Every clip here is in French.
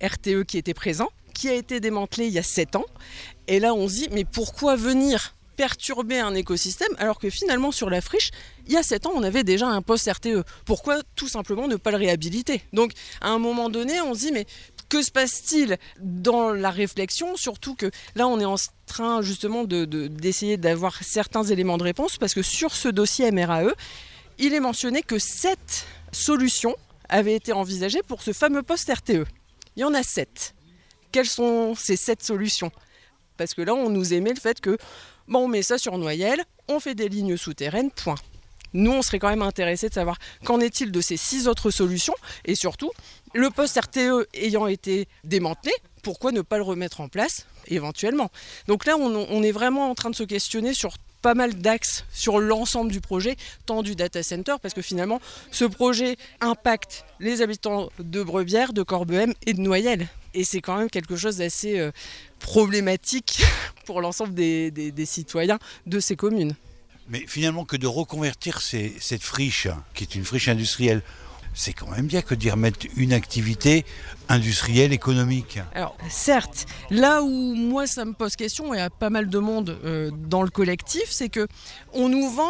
RTE qui était présent, qui a été démantelé il y a 7 ans. Et là, on se dit, mais pourquoi venir perturber un écosystème alors que finalement, sur la friche, il y a 7 ans, on avait déjà un poste RTE. Pourquoi tout simplement ne pas le réhabiliter ? Donc, à un moment donné, on se dit, mais que se passe-t-il dans la réflexion ? Surtout que là, on est en train justement d'essayer d'avoir certains éléments de réponse parce que sur ce dossier MRAE, il est mentionné que 7 solutions avaient été envisagées pour ce fameux poste RTE. Il y en a 7. Quelles sont ces 7 solutions ? Parce que là, on nous émet le fait que, on met ça sur Noyelles, on fait des lignes souterraines, point. Nous, on serait quand même intéressés de savoir qu'en est-il de ces 6 autres solutions et surtout, le poste RTE ayant été démantelé, pourquoi ne pas le remettre en place éventuellement ? Donc là, on est vraiment en train de se questionner sur pas mal d'axes sur l'ensemble du projet, tant du data center, parce que finalement, ce projet impacte les habitants de Brebières, de Corbehem et de Noyelles. Et c'est quand même quelque chose d'assez problématique pour l'ensemble des citoyens de ces communes. Mais finalement, que de reconvertir cette friche, qui est une friche industrielle, c'est quand même bien que d'y remettre une activité industrielle, économique. Alors certes, là où moi ça me pose question, et il y a pas mal de monde dans le collectif, c'est que on nous vend,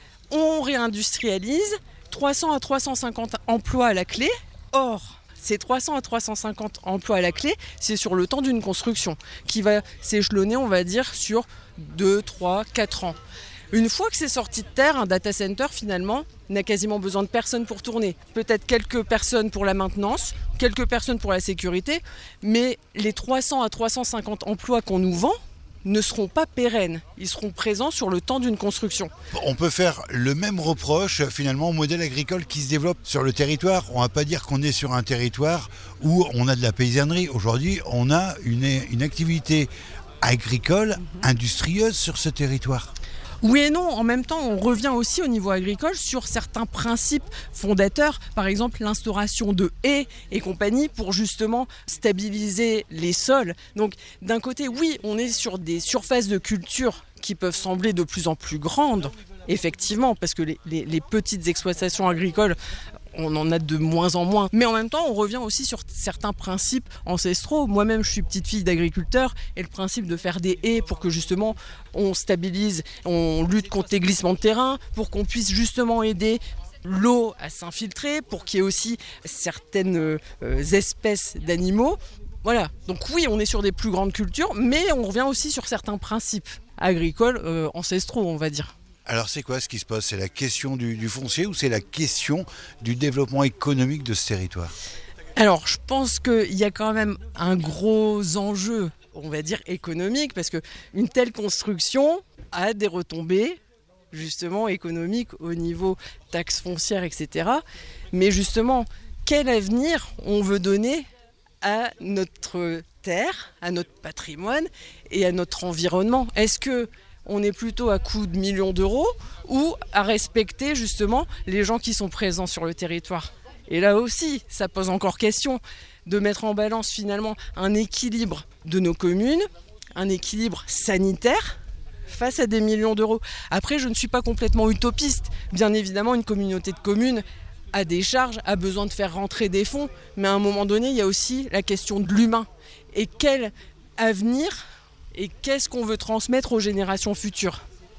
on réindustrialise, 300 à 350 emplois à la clé. Or, ces 300 à 350 emplois à la clé, c'est sur le temps d'une construction qui va s'échelonner, on va dire, sur 2, 3, 4 ans. Une fois que c'est sorti de terre, un data center, finalement, n'a quasiment besoin de personne pour tourner. Peut-être quelques personnes pour la maintenance, quelques personnes pour la sécurité, mais les 300 à 350 emplois qu'on nous vend ne seront pas pérennes. Ils seront présents sur le temps d'une construction. On peut faire le même reproche, finalement, au modèle agricole qui se développe sur le territoire. On ne va pas dire qu'on est sur un territoire où on a de la paysannerie. Aujourd'hui, on a une activité agricole, industrieuse sur ce territoire. Oui et non, en même temps, on revient aussi au niveau agricole sur certains principes fondateurs, par exemple l'instauration de haies et compagnie pour justement stabiliser les sols. Donc d'un côté, oui, on est sur des surfaces de culture qui peuvent sembler de plus en plus grandes, effectivement, parce que les petites exploitations agricoles, on en a de moins en moins. Mais en même temps, on revient aussi sur certains principes ancestraux. Moi-même, je suis petite fille d'agriculteur et le principe de faire des haies pour que justement on stabilise, on lutte contre les glissements de terrain, pour qu'on puisse justement aider l'eau à s'infiltrer, pour qu'il y ait aussi certaines espèces d'animaux. Voilà. Donc oui, on est sur des plus grandes cultures, mais on revient aussi sur certains principes agricoles ancestraux, on va dire. Alors c'est quoi ce qui se passe ? C'est la question du foncier ou c'est la question du développement économique de ce territoire ? Alors je pense qu'il y a quand même un gros enjeu, on va dire économique, parce qu'une telle construction a des retombées justement économiques au niveau taxes foncières, etc. Mais justement, quel avenir on veut donner à notre terre, à notre patrimoine et à notre environnement ? Est-ce que on est plutôt à coût de millions d'euros ou à respecter justement les gens qui sont présents sur le territoire ? Et là aussi, ça pose encore question de mettre en balance finalement un équilibre de nos communes, un équilibre sanitaire face à des millions d'euros. Après, je ne suis pas complètement utopiste. Bien évidemment, une communauté de communes a des charges, a besoin de faire rentrer des fonds, mais à un moment donné, il y a aussi la question de l'humain. Et quel avenir et qu'est-ce qu'on veut transmettre aux générations futures ?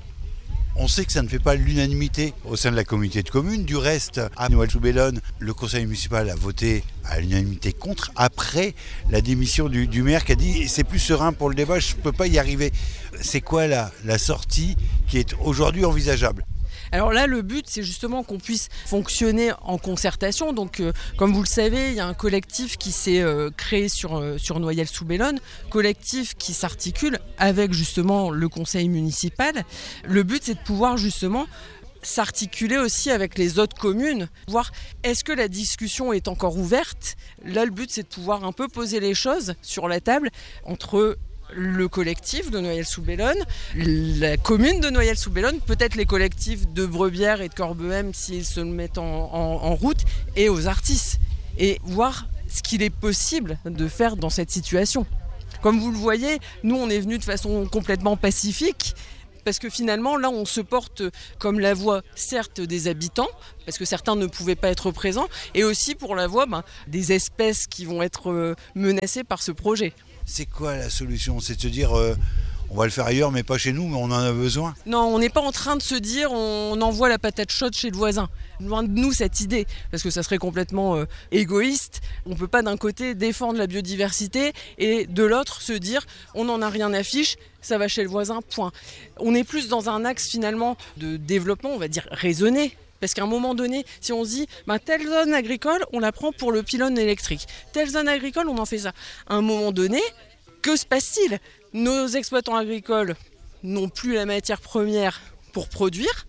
On sait que ça ne fait pas l'unanimité au sein de la communauté de communes. Du reste, à Noyelles-sous-Bellone, le conseil municipal a voté à l'unanimité contre, après la démission du maire qui a dit « c'est plus serein pour le débat, je ne peux pas y arriver ». C'est quoi la sortie qui est aujourd'hui envisageable ? Alors là, le but, c'est justement qu'on puisse fonctionner en concertation. Donc, comme vous le savez, il y a un collectif qui s'est créé sur Noyelles-sous-Bellone, collectif qui s'articule avec justement le conseil municipal. Le but, c'est de pouvoir justement s'articuler aussi avec les autres communes, voir est-ce que la discussion est encore ouverte. Là, le but, c'est de pouvoir un peu poser les choses sur la table entre le collectif de Noyelles-sous-Bellone, la commune de Noyelles-sous-Bellone, peut-être les collectifs de Brebières et de Corbehem s'ils se mettent en route, et aux artistes, et voir ce qu'il est possible de faire dans cette situation. Comme vous le voyez, nous on est venus de façon complètement pacifique, parce que finalement, là, on se porte comme la voix, certes, des habitants, parce que certains ne pouvaient pas être présents, et aussi pour la voix des espèces qui vont être menacées par ce projet. C'est quoi la solution ? C'est de se dire on va le faire ailleurs mais pas chez nous, mais on en a besoin ? Non, on n'est pas en train de se dire on envoie la patate chaude chez le voisin. Loin de nous cette idée, parce que ça serait complètement égoïste. On ne peut pas d'un côté défendre la biodiversité et de l'autre se dire on n'en a rien à fiche, ça va chez le voisin, point. On est plus dans un axe finalement de développement, on va dire raisonné. Parce qu'à un moment donné, si on se dit telle zone agricole, on la prend pour le pylône électrique. Telle zone agricole, on en fait ça. À un moment donné, que se passe-t-il ? Nos exploitants agricoles n'ont plus la matière première pour produire.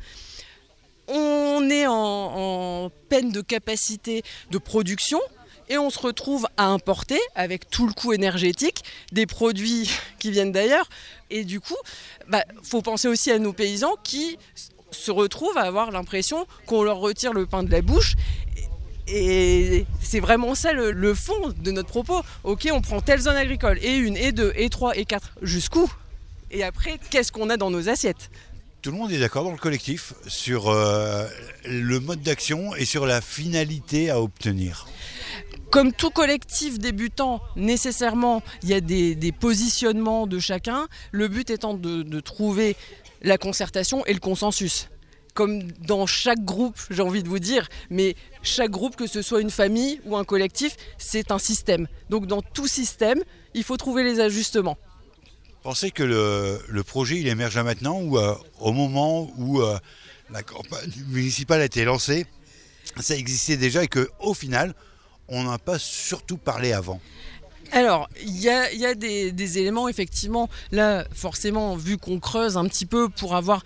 On est en peine de capacité de production et on se retrouve à importer, avec tout le coût énergétique, des produits qui viennent d'ailleurs. Et du coup, faut penser aussi à nos paysans qui se retrouvent à avoir l'impression qu'on leur retire le pain de la bouche. Et c'est vraiment ça le fond de notre propos. Ok, on prend telle zone agricole, et 1, et 2, et 3, et 4, jusqu'où ? Et après, qu'est-ce qu'on a dans nos assiettes ? Tout le monde est d'accord dans le collectif sur le mode d'action et sur la finalité à obtenir. Comme tout collectif débutant, nécessairement, il y a des positionnements de chacun. Le but étant de trouver la concertation et le consensus. Comme dans chaque groupe, j'ai envie de vous dire, mais chaque groupe, que ce soit une famille ou un collectif, c'est un système. Donc dans tout système, il faut trouver les ajustements. Pensez que le projet il émerge là maintenant ou au moment où la campagne municipale a été lancée, ça existait déjà et qu'au final, on n'a pas surtout parlé avant. Alors, il y a des éléments, effectivement, là, forcément, vu qu'on creuse un petit peu pour avoir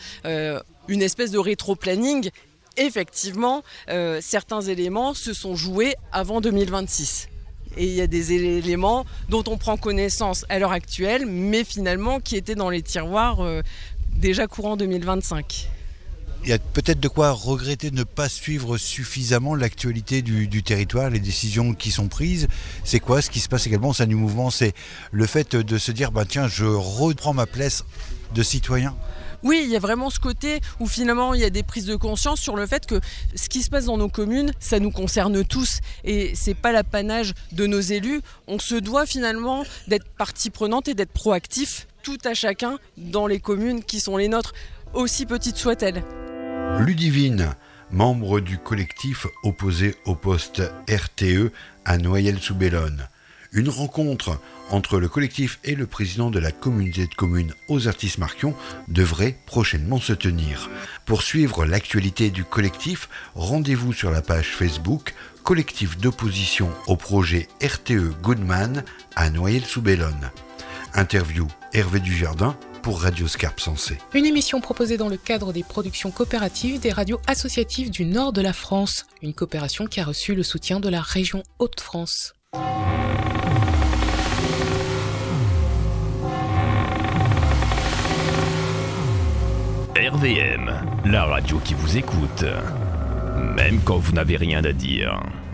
une espèce de rétro-planning, effectivement, certains éléments se sont joués avant 2026. Et il y a des éléments dont on prend connaissance à l'heure actuelle, mais finalement qui étaient dans les tiroirs déjà courant 2025. Il y a peut-être de quoi regretter de ne pas suivre suffisamment l'actualité du territoire, les décisions qui sont prises. C'est quoi ce qui se passe également au sein du mouvement ? C'est le fait de se dire tiens, je reprends ma place de citoyen. Oui, il y a vraiment ce côté où finalement il y a des prises de conscience sur le fait que ce qui se passe dans nos communes, ça nous concerne tous et c'est pas l'apanage de nos élus. On se doit finalement d'être partie prenante et d'être proactif, tout à chacun, dans les communes qui sont les nôtres, aussi petites soient-elles. Ludivine, membre du collectif opposé au poste RTE à Noyelles-sous-Bellone. Une rencontre entre le collectif et le président de la communauté de communes Ozertis-Marquion devrait prochainement se tenir. Pour suivre l'actualité du collectif, rendez-vous sur la page Facebook Collectif d'opposition au projet RTE Goodman à Noyelles-sous-Bellone. Interview Hervé Dujardin pour Radio Scarpe Sensée. Une émission proposée dans le cadre des productions coopératives des radios associatives du nord de la France. Une coopération qui a reçu le soutien de la région Hauts-de-France. RVM, la radio qui vous écoute, même quand vous n'avez rien à dire.